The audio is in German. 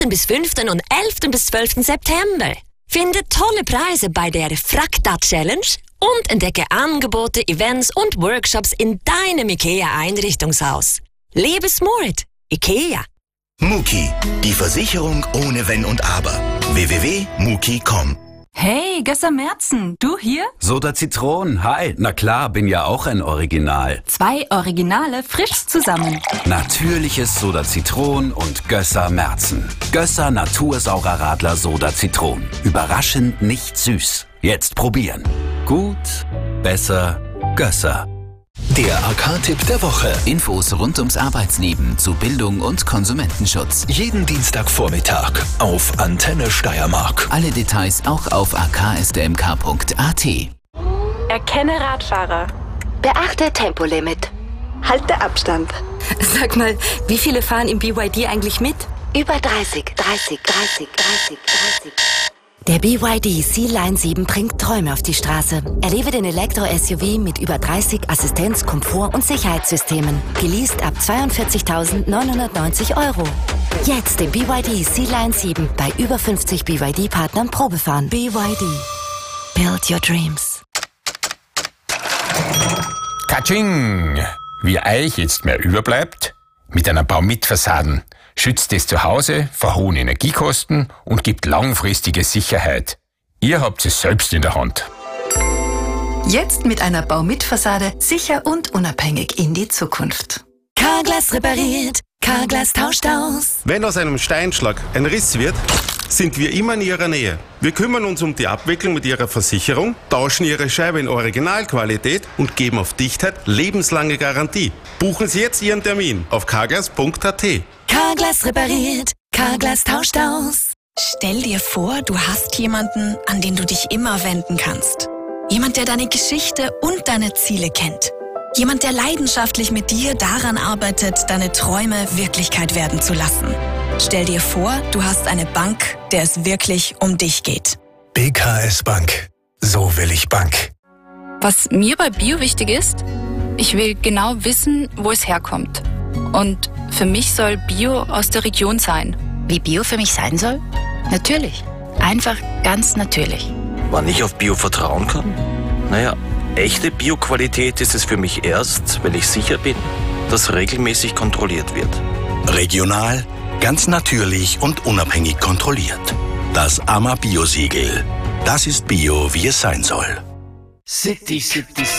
bis 5. und 11. bis 12. September. Finde tolle Preise bei der Frakta Challenge und entdecke Angebote, Events und Workshops in deinem IKEA-Einrichtungshaus. Lebe smart. IKEA. Muki, die Versicherung ohne Wenn und Aber. www.muki.com. Hey, Gösser Merzen, du hier? Soda Zitron, hi. Na klar, bin ja auch ein Original. 2 Originale frisch zusammen. Natürliches Soda Zitron und Gösser Merzen. Gösser Natursaurer Radler Soda Zitron. Überraschend nicht süß. Jetzt probieren. Gut, besser, Gösser. Der AK-Tipp der Woche. Infos rund ums Arbeitsleben zu Bildung und Konsumentenschutz. Jeden Dienstagvormittag auf Antenne Steiermark. Alle Details auch auf aksdmk.at. Erkenne Radfahrer. Beachte Tempolimit. Halte Abstand. Sag mal, wie viele fahren im BYD eigentlich mit? Über 30. Der BYD Sea-Line 7 bringt Träume auf die Straße. Erlebe den Elektro-SUV mit über 30 Assistenz-, Komfort- und Sicherheitssystemen. Geleast ab 42.990 €. Jetzt den BYD Sea-Line 7 bei über 50 BYD-Partnern Probefahren. BYD. Build your dreams. Katsching! Wie euch jetzt mehr überbleibt? Mit einer Baumit-Fassaden schützt es zu Hause vor hohen Energiekosten und gibt langfristige Sicherheit. Ihr habt es selbst in der Hand. Jetzt mit einer Baumit-Fassade sicher und unabhängig in die Zukunft. Carglass repariert, Carglass tauscht aus. Wenn aus einem Steinschlag ein Riss wird, sind wir immer in Ihrer Nähe. Wir kümmern uns um die Abwicklung mit Ihrer Versicherung, tauschen Ihre Scheibe in Originalqualität und geben auf Dichtheit lebenslange Garantie. Buchen Sie jetzt Ihren Termin auf carglass.at. Carglass repariert, Carglass tauscht aus. Stell dir vor, du hast jemanden, an den du dich immer wenden kannst. Jemand, der deine Geschichte und deine Ziele kennt. Jemand, der leidenschaftlich mit dir daran arbeitet, deine Träume Wirklichkeit werden zu lassen. Stell dir vor, du hast eine Bank, der es wirklich um dich geht. BKS Bank. So will ich Bank. Was mir bei Bio wichtig ist, ich will genau wissen, wo es herkommt. Und für mich soll Bio aus der Region sein. Wie Bio für mich sein soll? Natürlich. Einfach ganz natürlich. Wann ich auf Bio vertrauen kann? Naja, echte Bio-Qualität ist es für mich erst, wenn ich sicher bin, dass regelmäßig kontrolliert wird. Regional, ganz natürlich und unabhängig kontrolliert. Das AMA Bio-Siegel. Das ist Bio, wie es sein soll. City, City,